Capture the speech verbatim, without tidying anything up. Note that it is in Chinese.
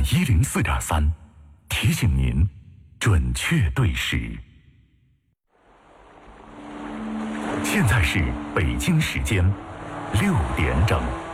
一零四点三，提醒您准确对时。现在是北京时间六点整。